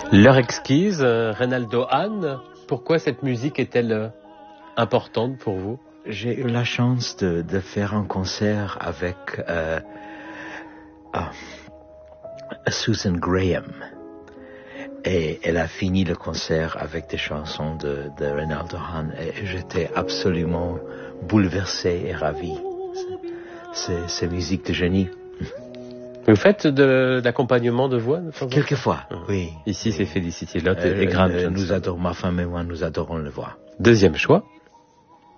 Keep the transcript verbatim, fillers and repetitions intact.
L'heure exquise, euh, Reynaldo Hahn, pourquoi cette musique est-elle euh, importante pour vous? J'ai eu la chance de, de faire un concert avec euh, euh, Susan Graham. Et elle a fini le concert avec des chansons de, de Reynaldo Hahn. Et j'étais absolument bouleversé et ravi. C'est, c'est musique de génie. Vous faites de l'accompagnement de voix de temps en temps? Quelquefois, oui. Ici, oui. c'est Felicity Lott euh, et Graham euh, Johnson. Nous adorons, ma femme et moi, nous adorons le voir. Deuxième choix.